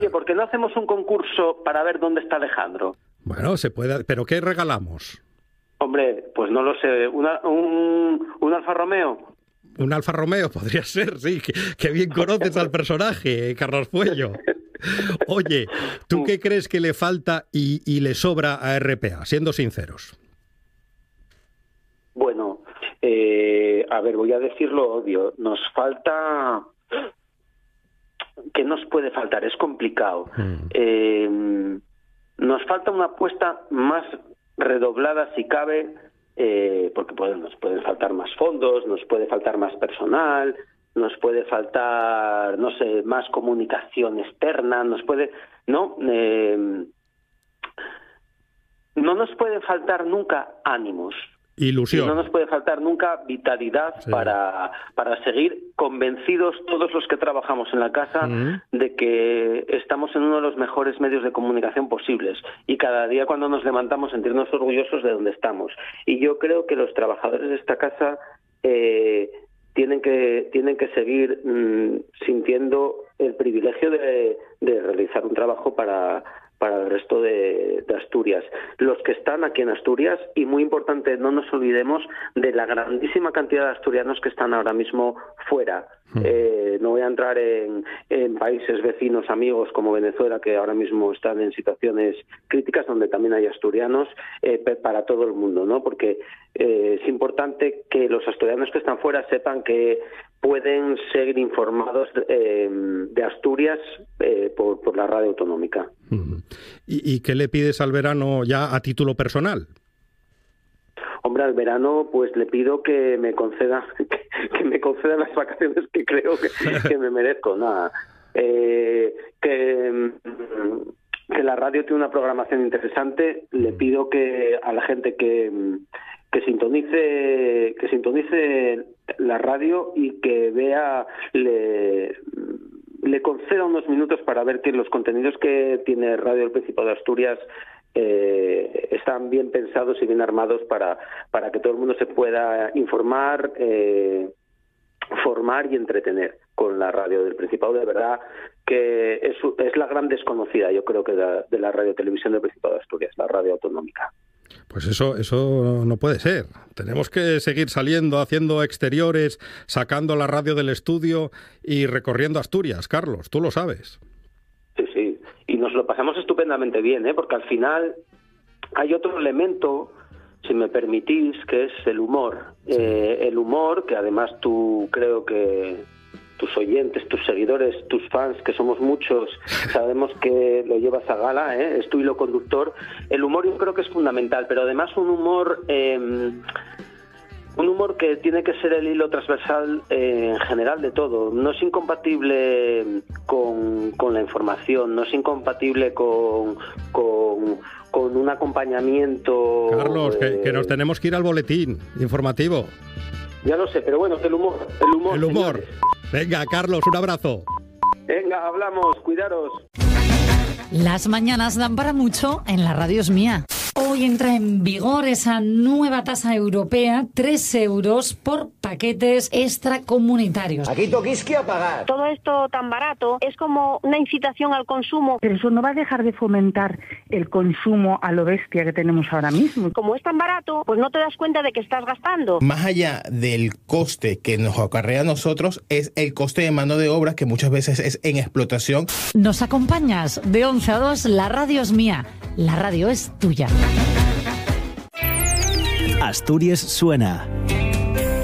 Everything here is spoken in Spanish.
¿Por qué no hacemos un concurso para ver dónde está Alejandro? Bueno, se puede, pero ¿qué regalamos? Hombre, pues no lo sé, un Alfa Romeo. Un Alfa Romeo podría ser, sí, que bien conoces al personaje, Carlos Puello. Oye, ¿tú qué crees que le falta y le sobra a RPA, siendo sinceros? Bueno, a ver, voy a decirlo obvio, nos falta... ¿Qué nos puede faltar? Es complicado. Nos falta una apuesta más redoblada, si cabe, porque nos pueden faltar más fondos, nos puede faltar más personal, nos puede faltar, no sé, más comunicación externa, no nos puede faltar nunca ánimos. Ilusión. Y no nos puede faltar nunca vitalidad, sí, para seguir convencidos todos los que trabajamos en la casa de que estamos en uno de los mejores medios de comunicación posibles y cada día cuando nos levantamos sentirnos orgullosos de donde estamos. Y yo creo que los trabajadores de esta casa tienen que seguir sintiendo el privilegio de realizar un trabajo para el resto de Asturias. Los que están aquí en Asturias, y muy importante, no nos olvidemos de la grandísima cantidad de asturianos que están ahora mismo fuera. No voy a entrar en países vecinos, amigos como Venezuela, que ahora mismo están en situaciones críticas, donde también hay asturianos, para todo el mundo, ¿no? Porque es importante que los asturianos que están fuera sepan que pueden seguir informados de Asturias por la radio autonómica. ¿Y qué le pides al verano ya a título personal? Hombre, al verano pues le pido que me conceda las vacaciones que creo que me merezco. Nada, que la radio tiene una programación interesante. Le pido que a la gente que sintonice la radio y que vea, le conceda unos minutos para ver que los contenidos que tiene Radio del Principado de Asturias están bien pensados y bien armados para que todo el mundo se pueda informar, formar y entretener con la radio del Principado. De verdad que es la gran desconocida, yo creo que de la radio televisión del Principado de Asturias, la radio autonómica. Pues eso no puede ser. Tenemos que seguir saliendo, haciendo exteriores, sacando la radio del estudio y recorriendo Asturias, Carlos, tú lo sabes. Sí, y nos lo pasamos estupendamente bien, porque al final hay otro elemento, si me permitís, que es el humor. Sí. El humor, que además tú creo que tus oyentes, tus seguidores, tus fans, que somos muchos, sabemos que lo llevas a gala, es tu hilo conductor. El humor yo creo que es fundamental, pero además un humor que tiene que ser el hilo transversal en general de todo. No es incompatible con la información, no es incompatible con un acompañamiento. Carlos, que nos tenemos que ir al boletín informativo. Ya lo sé, pero bueno, el humor. Señores. Venga, Carlos, un abrazo. Venga, hablamos, cuidaros. Las mañanas dan para mucho en la radio es mía. Hoy entra en vigor esa nueva tasa europea, 3 euros por paquetes extracomunitarios. Aquí toquisque a pagar. Todo esto tan barato es como una incitación al consumo. Pero eso no va a dejar de fomentar el consumo a lo bestia que tenemos ahora mismo. Como es tan barato, pues no te das cuenta de que estás gastando. Más allá del coste que nos acarrea a nosotros, es el coste de mano de obra, que muchas veces es en explotación. ¿Nos acompañas? De 11 a 2, la radio es mía. La radio es tuya. Asturias suena.